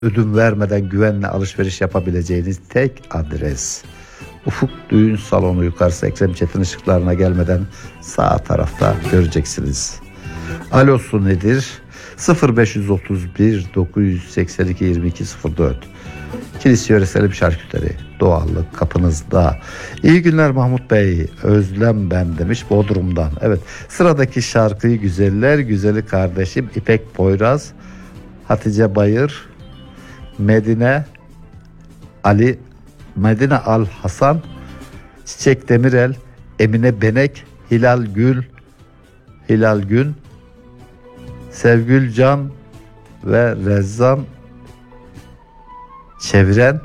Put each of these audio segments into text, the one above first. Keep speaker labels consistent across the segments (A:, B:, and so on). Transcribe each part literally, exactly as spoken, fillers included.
A: ödün vermeden güvenle alışveriş yapabileceğiniz tek adres. Ufuk Düğün Salonu yukarısı Ekrem Çetin ışıklarına gelmeden sağ tarafta göreceksiniz. Alosu nedir? sıfır beş otuz bir dokuz seksen iki yirmi iki sıfır dört. Kilis yöresel şarküteri. Doğallık kapınızda. İyi günler Mahmut Bey. Özlem ben demiş Bodrum'dan. Evet, sıradaki şarkıyı güzeller güzeli kardeşim İpek Poyraz, Hatice Bayır, Medine Ali, Medine Al Hasan, Çiçek Demirel, Emine Benek, Hilal Gül, Hilal Gün, Sevgül Can ve Rezzan Çeviren,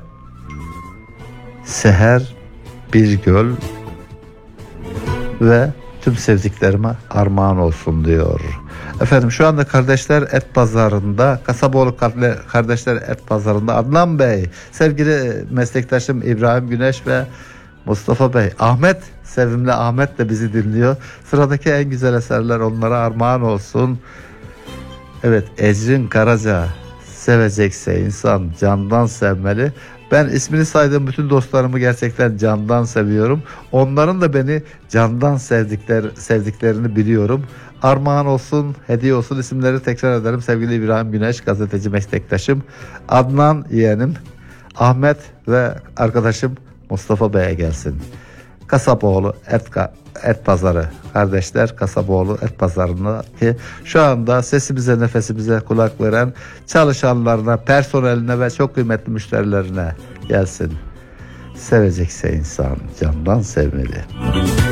A: Seher Birgöl ve tüm sevdiklerime armağan olsun diyor. Efendim şu anda Kardeşler Et Pazarı'nda, Kasaboğlu Kardeşler Et Pazarı'nda Adnan Bey, sevgili meslektaşım İbrahim Güneş ve Mustafa Bey, Ahmet, sevimli Ahmet de bizi dinliyor. Sıradaki en güzel eserler onlara armağan olsun. Evet, Ecrin Karaca, sevecekse insan candan sevmeli. Ben ismini saydığım bütün dostlarımı gerçekten candan seviyorum. Onların da beni candan sevdikler, sevdiklerini biliyorum. Armağan olsun, hediye olsun. İsimleri tekrar ederim. Sevgili İbrahim Güneş, gazeteci meslektaşım, Adnan yeğenim, Ahmet ve arkadaşım Mustafa Bey'e gelsin. Kasaboğlu Et, Et Pazarı, Kardeşler Kasaboğlu Et Pazarı'nda ki şu anda sesimize, nefesimize kulak veren çalışanlarına, personeline ve çok kıymetli müşterilerine gelsin. Sevecekse insan candan sevmeli.